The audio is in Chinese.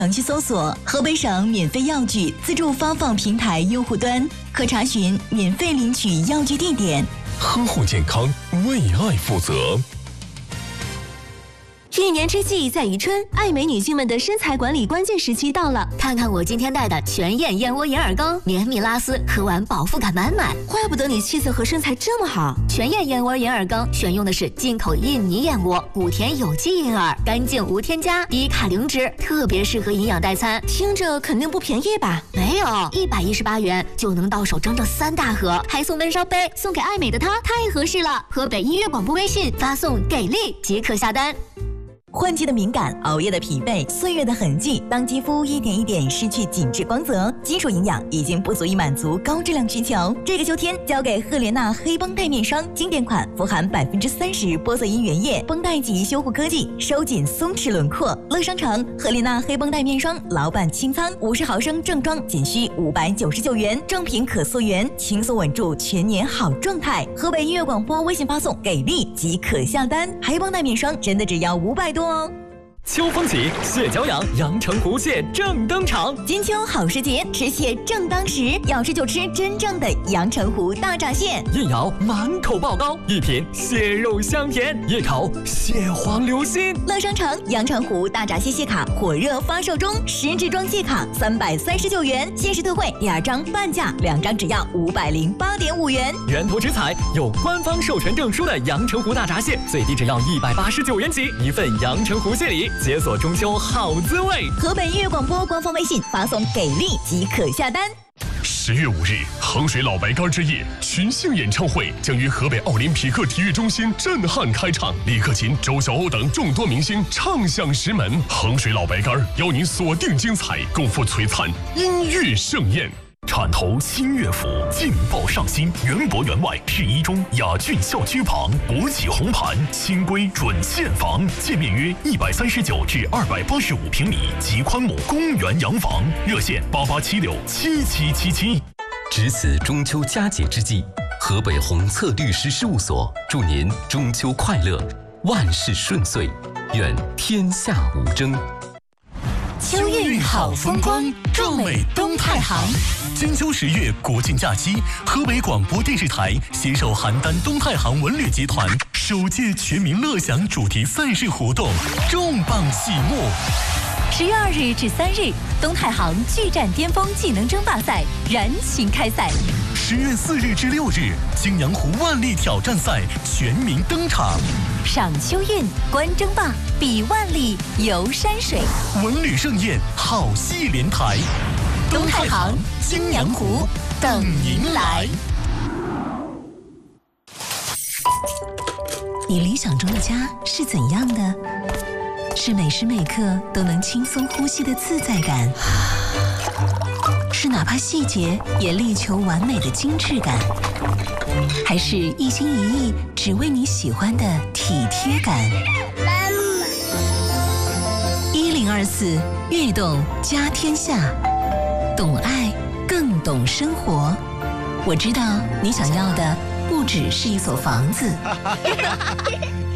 程序搜索河北省免费药具自助发放平台用户端，可查询免费领取药具地点。 呵护健康，为爱负责。 一年之计在于春，爱美女性们的身材管理关键时期到了。 看看我今天带的全燕燕窝银耳羹，绵密拉丝，喝完饱腹感满满。 怪不得你气色和身材这么好。 全燕燕窝银耳羹选用的是进口印尼燕窝，谷田有机银耳，干净无添加，低卡零脂，特别适合营养代餐。 听着肯定不便宜吧？ 没有，118元就能到手整整3大盒，还送温烧杯，送给爱美的她太合适了。河北音乐广播微信发送给力即可下单。 换季的敏感，熬夜的疲惫，岁月的痕迹，当肌肤一点一点失去紧致光泽，基础营养已经不足以满足高质量需求。这个秋天，交给赫莲娜黑绷带面霜，经典款，富含30%玻色因原液，绷带级修护科技，收紧松弛轮廓。乐商城赫莲娜黑绷带面霜，老板清仓，50毫升正装仅需599元，正品可溯源，轻松稳住全年好状态。河北音乐广播微信发送给力即可下单，黑绷带面霜真的只要500多。 秋风起，蟹脚痒，阳澄湖蟹正登场。 金秋好时节，吃蟹正当时，要吃就吃真正的阳澄湖大闸蟹。 一咬满口爆膏，一品蟹肉香甜，一口蟹黄流心。 乐商城阳澄湖大闸蟹蟹卡火热发售中，10支装蟹卡339元，限时特惠，2张半价，2张只要508.5元。 源头直采有官方授权证书的阳澄湖大闸蟹，最低只要189元起，一份阳澄湖蟹礼。解锁中秋好滋味。 河北音乐广播官方微信发送给力即可下单。 10月5日，衡水老白干之夜群星演唱会将于河北奥林匹克体育中心震撼开场，李克勤、周晓鸥等众多明星唱响石门。衡水老白干邀您锁定精彩，共赴璀璨音乐盛宴。汕头新乐府劲爆上新，园博园外市一中雅骏校区旁，国企红盘，新规准现房，建面约139至285平米，极宽亩公园洋房，热线88767777。 值此中秋佳节之际，河北宏策律师事务所祝您中秋快乐，万事顺遂，愿天下无争。 秋韵好风光，壮美东太行。 金秋10月国庆假期，河北广播电视台携手邯郸东太行文旅集团首届全民乐享主题赛事活动重磅启幕。 10月2日至3日，东太行巨战巅峰技能争霸赛燃情开赛。 10月4日至6日，泾阳湖万里挑战赛全民登场。 赏秋韵，观争霸，比万里，游山水， 文旅盛宴，好戏连台。 东太行、泾阳湖等您来。你理想中的家是怎样的？是每时每刻都能轻松呼吸的自在感，是哪怕细节也力求完美的精致感，还是一心一意只为你喜欢的体贴感？1024悦动家天下，懂爱更懂生活。我知道你想要的不只是一所房子。